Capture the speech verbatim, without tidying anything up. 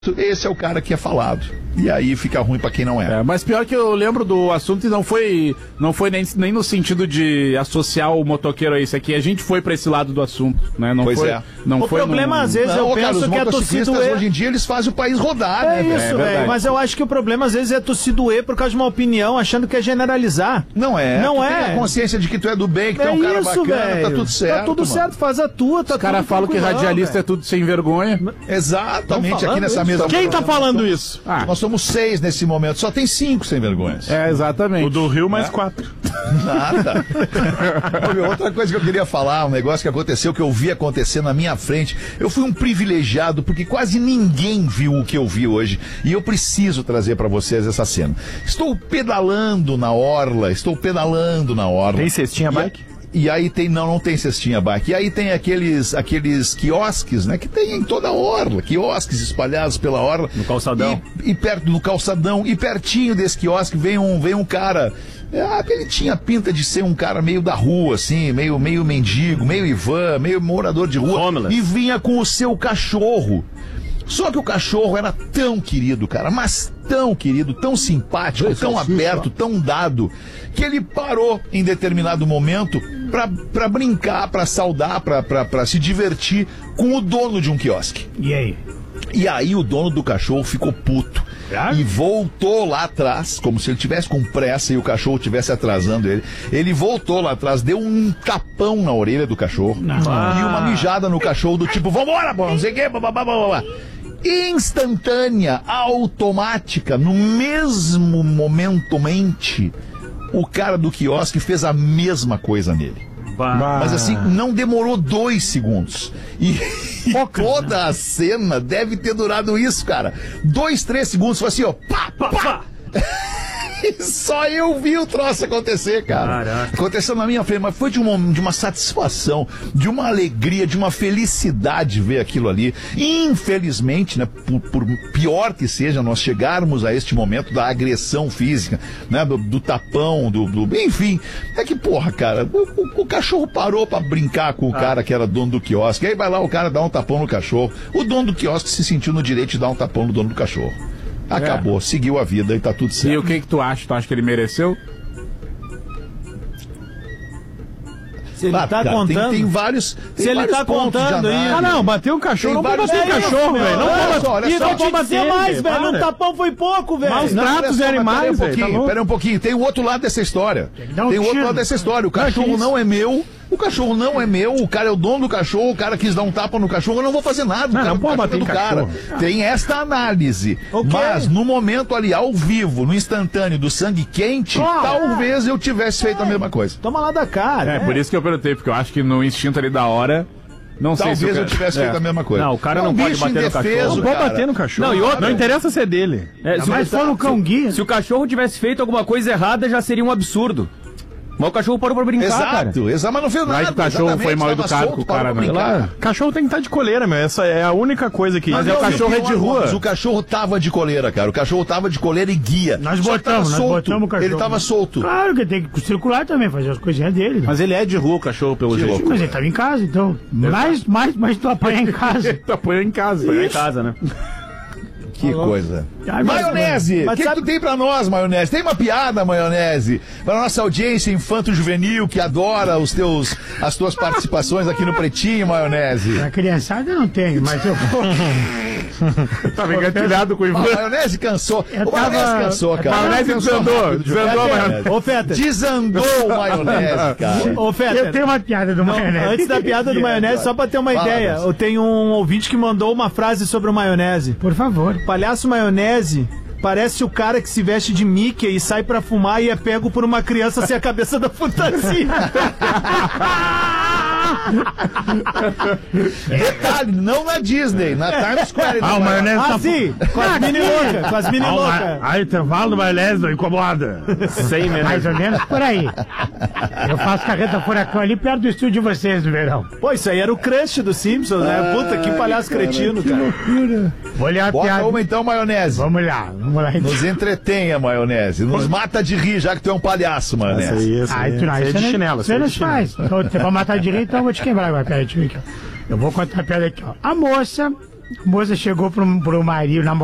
esse é o cara que é falado. E aí fica ruim pra quem não é. é. Mas pior que eu lembro do assunto e não foi, não foi nem, nem no sentido de associar o motoqueiro a isso aqui. A gente foi pra esse lado do assunto, né? Não pois foi, é. Não o foi problema, num... às vezes, não, eu cara, penso os que é torcida E. hoje em dia, eles fazem o país rodar, é né, isso, velho? velho. Mas eu acho que o problema, às vezes, é torcida E por causa de uma opinião, achando que é generalizar. Não é. Não tu é. tem a consciência de que tu é do bem, que tu é É um cara isso, bacana, velho. tá tudo certo. Tá tudo mano. certo, faz a tua, tá Os caras falam que radialista é tudo sem vergonha. Exatamente, aqui nessa mesa. Quem tá falando isso? Ah. Nós somos seis nesse momento, só tem cinco sem vergonhas. É, exatamente. O do Rio mais É. quatro. Nada. Ô, outra coisa que eu queria falar, um negócio que aconteceu, que eu vi acontecer na minha frente. Eu fui um privilegiado, porque quase ninguém viu o que eu vi hoje. E eu preciso trazer pra vocês essa cena. Estou pedalando na orla, estou pedalando na orla. Tem cestinha E- bike? E aí tem, não, não tem cestinha bike. E aí tem aqueles, aqueles quiosques, né? Que tem em toda a orla. Quiosques espalhados pela orla. No calçadão. E, e perto do calçadão. E pertinho desse quiosque vem um, vem um cara. Ah, ele tinha pinta de ser um cara meio da rua, assim, meio, meio mendigo, meio Ivan, meio morador de rua. Homeless. E vinha com o seu cachorro. Só que o cachorro era tão querido, cara, mas tão querido, tão simpático, tão aberto, tão dado, que ele parou em determinado momento pra, pra brincar, pra saudar, pra, pra, pra se divertir com o dono de um quiosque. E aí? E aí o dono do cachorro ficou puto. Claro. E voltou lá atrás, como se ele tivesse com pressa e o cachorro estivesse atrasando ele. Ele voltou lá atrás, deu um tapão na orelha do cachorro. Ah. E uma mijada no cachorro do tipo, vambora, pô, não sei o que, babá, babá. Instantânea, automática, no mesmo momento mente, o cara do quiosque fez a mesma coisa nele. Mas assim, não demorou dois segundos. E, e toda a cena deve ter durado isso, cara. Dois, três segundos, foi assim, ó. Pá, pá, pá. E só eu vi o troço acontecer, cara. Caraca. Aconteceu na minha frente, mas foi de uma, de uma satisfação, de uma alegria, de uma felicidade ver aquilo ali. Infelizmente, né, por, por pior que seja, nós chegarmos a este momento da agressão física, né, do, do tapão, do, do... Enfim, é que, porra, cara, o, o, o cachorro parou pra brincar com o ah. cara que era dono do quiosque. Aí vai lá o cara dar um tapão no cachorro. O dono do quiosque se sentiu no direito de dar um tapão no dono do cachorro. Acabou, é. Seguiu a vida e tá tudo certo. E o que que tu acha? Tu acha que ele mereceu? Se ele ah, tá cara, contando. Tem, tem vários. Tem se ele vários tá contando aí. Ah, não, bateu o cachorro. Tem Não pode bater o vários- cachorro, velho. Não Olha pode só, olha E só. não pode bater bater mais, ele, velho. para. Um tapão foi pouco, velho. Mas- Os Não, tratos olha só, eram mas mais, pera um velho, tá pouquinho, louco? pera um pouquinho. Tem o outro lado dessa história. dar um Tem o outro tiro. lado dessa história. O cachorro isso? não é meu. O cachorro não é meu. O cara é o dono do cachorro. O cara quis dar um tapa no cachorro. Eu não vou fazer nada. O Não, cara não do pode cachorro bater é do em cara. cachorro. Tem esta análise. Ok. Mas no momento ali, ao vivo, no instantâneo do sangue quente, Claro. talvez eu tivesse feito a mesma coisa. Toma lá da cara. É, por isso que eu perguntei, porque eu acho que no instinto ali da hora, não sei se Talvez o eu cara- tivesse é. feito a mesma coisa. Não, o cara É um não pode bicho bater no indefeso, cachorro. Não pode cara. bater no cachorro. Não, e outra- Não interessa se é dele. É, se, Mas o- foi no cão guia. se o cachorro tivesse feito alguma coisa errada, já seria um absurdo. Mas o cachorro parou pra brincar, cara. Exato, exato, mas não fez Não é nada. que o cachorro exatamente, foi mal tava educado solto, com o parou cara, pra né? brincar. Claro. Cachorro tem que estar de coleira, meu. Essa é a única coisa que... Mas é o Não, cachorro e é pior, de rua. Gomes, o cachorro tava de coleira, cara. O cachorro tava de coleira e guia. Nós Só que botamos, tava nós solto. botamos o cachorro. Ele tava solto. Claro que tem que circular também, fazer as coisinhas dele. né? Mas ele é de rua, o cachorro, pelo Que jeito. louco. Mas ele tava em casa, então. Mais, mais, mais tu apanha em casa. Tu apanha em casa. Tá em casa, né? Que coisa. Ai, mas- Maionese! O mas que, que sabe- tu tem pra nós, Maionese? Tem uma piada, Maionese? Pra nossa audiência infanto-juvenil que adora os teus, as tuas participações aqui no Pretinho, Maionese. A criançada não tem, mas eu vou. Tava engatilhado com o A Ivan. maionese cansou. Eu O maionese tava- cansou, cara. Maionese Cansou desandou, rápido, desandou, é, maionese. Ô, Feta. Desandou o maionese, cara. Ô, Feta. Eu tenho uma piada do Não, maionese. antes da piada do maionese, só pra ter uma Fala, ideia, Marcelo. eu tenho um ouvinte que mandou uma frase sobre o maionese. Por favor. Palhaço maionese parece o cara que se veste de Mickey e sai pra fumar e é pego por uma criança sem a cabeça da fantasia. Detalhe, não na Disney, na Times Square. Ah, o não, maionese Ah, tá... sim, com as mini loucas, com as mini Ah, o ma- loucas. ah, o intervalo do maionese não incomoda. Sem Mais ou menos por aí. Eu faço carreta furacão ali perto do estúdio de vocês no verão. Pô, isso aí era o crush do Simpsons, né? Puta, que palhaço cretino, cara. Vou olhar a Bota piada. uma então, maionese. Vamos lá, vamos lá. Nos entretenha, maionese. Nos mata de rir, já que tu é um palhaço, maionese. Isso, Ai, tu não, isso é isso de não- chinelo. Você não faz. Então, você vai matar direito, então eu vou te quebrar agora. Peraí, deixa eu ver aqui, ó. Eu vou contar a piada aqui, ó. A moça A moça chegou pro, pro marido, namorado.